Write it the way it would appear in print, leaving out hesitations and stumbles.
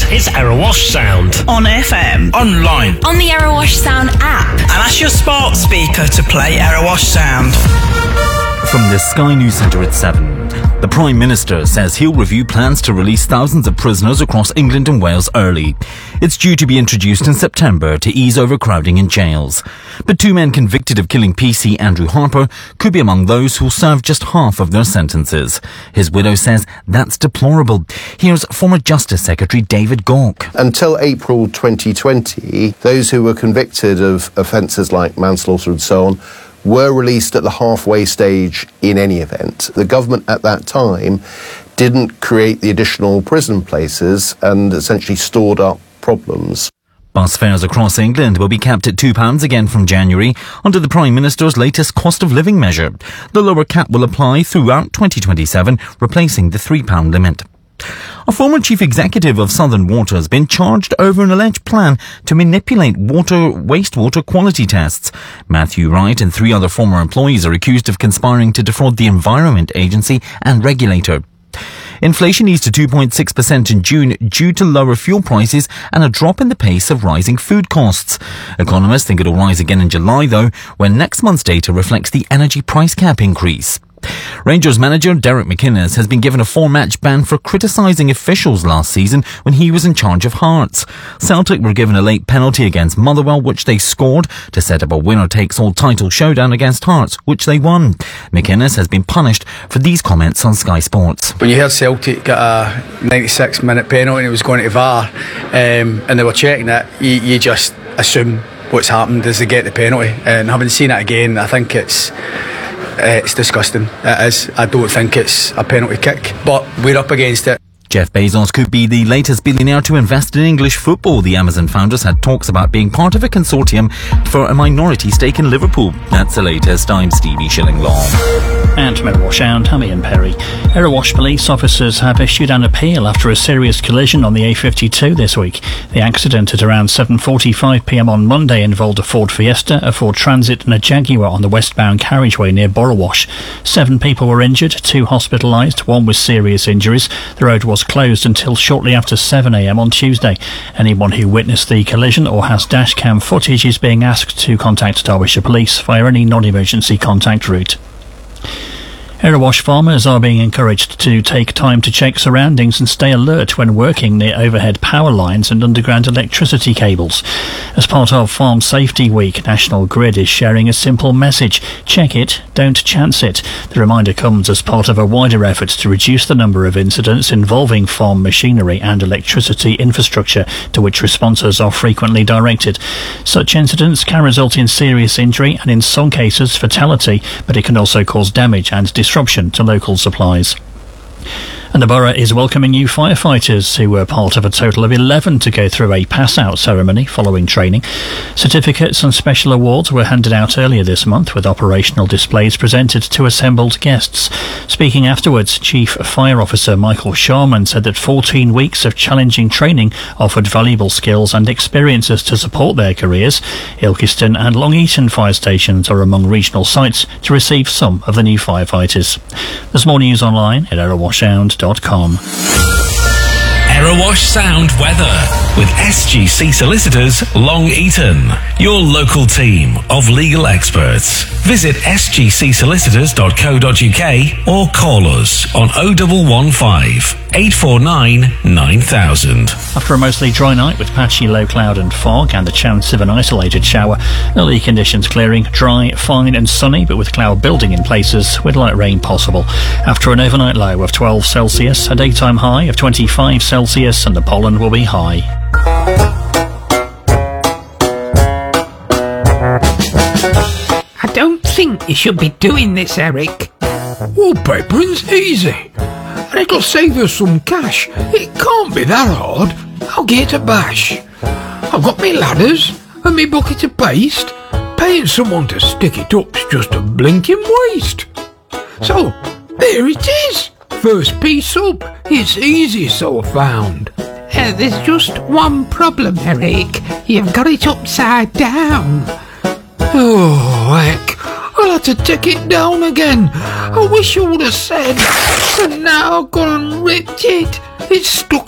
is Erewash Sound. On FM. Online. On the Erewash Sound app. And ask your smart speaker to play Erewash Sound. From the Sky News Centre at 7. The Prime Minister says he'll review plans to release thousands of prisoners across England and Wales early. It's due to be introduced in September to ease overcrowding in jails. But 2 men convicted of killing PC Andrew Harper could be among those who'll serve just half of their sentences. His widow says that's deplorable. Here's former Justice Secretary David Gauke. Until April 2020, those who were convicted of offences like manslaughter and so on were released at the halfway stage in any event. The government at that time didn't create the additional prison places and essentially stored up problems. Bus fares across England will be capped at £2 again from January under the Prime Minister's latest cost of living measure. The lower cap will apply throughout 2027, replacing the £3 limit. A former chief executive of Southern Water has been charged over an alleged plan to manipulate wastewater quality tests. Matthew Wright and 3 other former employees are accused of conspiring to defraud the Environment Agency and regulator. Inflation eased to 2.6% in June due to lower fuel prices and a drop in the pace of rising food costs. Economists think it'll rise again in July, though, when next month's data reflects the energy price cap increase. Rangers manager Derek McInnes has been given a 4-match ban for criticising officials last season when he was in charge of Hearts. Celtic were given a late penalty against Motherwell, which they scored to set up a winner-takes-all title showdown against Hearts, which they won. McInnes has been punished for these comments on Sky Sports. When you heard Celtic get a 96-minute penalty and it was going to VAR and they were checking it, you just assume what's happened as they get the penalty. And having seen it again, I think it's disgusting. It is. I don't think it's a penalty kick, but we're up against it. Jeff Bezos could be the latest billionaire to invest in English football. The Amazon founders had talks about being part of a consortium for a minority stake in Liverpool. That's the latest. I'm Stevie Shillinglaw. And from Erewash Sound, I'm Ian Perry. Erewash police officers have issued an appeal after a serious collision on the A52 this week. The accident at around 7:45pm on Monday involved a Ford Fiesta, a Ford Transit and a Jaguar on the westbound carriageway near Borrowash. 7 people were injured, 2 hospitalised, 1 with serious injuries. The road was closed until shortly after 7am on Tuesday. Anyone who witnessed the collision or has dashcam footage is being asked to contact Derbyshire Police via any non-emergency contact route. Erewash farmers are being encouraged to take time to check surroundings and stay alert when working near overhead power lines and underground electricity cables. As part of Farm Safety Week, National Grid is sharing a simple message: check it, don't chance it. The reminder comes as part of a wider effort to reduce the number of incidents involving farm machinery and electricity infrastructure to which responses are frequently directed. Such incidents can result in serious injury and in some cases fatality, but it can also cause damage and disruption to local supplies. And the borough is welcoming new firefighters who were part of a total of 11 to go through a pass-out ceremony following training. Certificates and special awards were handed out earlier this month, with operational displays presented to assembled guests. Speaking afterwards, Chief Fire Officer Michael Sharman said that 14 weeks of challenging training offered valuable skills and experiences to support their careers. Ilkeston and Long Eaton fire stations are among regional sites to receive some of the new firefighters. There's more news online at erewashsound.com. Erewash Sound weather with SGC Solicitors Long Eaton, your local team of legal experts. Visit sgcsolicitors.co.uk or call us on 0115 849 9000. After a mostly dry night with patchy low cloud and fog and the chance of an isolated shower, early conditions clearing, dry, fine and sunny, but with cloud building in places with light rain possible. After an overnight low of 12 Celsius, a daytime high of 25 Celsius, and the pollen will be high. I don't think you should be doing this, Eric. Wallpapering's easy, and it'll save us some cash. It can't be that hard. I'll get a bash. I've got me ladders and me bucket of paste. Paying someone to stick it up's just a blinking waste. So, there it is. First piece up. It's easy, so I found. There's just one problem, Eric. You've got it upside down. Oh, heck. I'll have to take it down again. I wish you would have said. And now I've gone and ripped it. It's stuck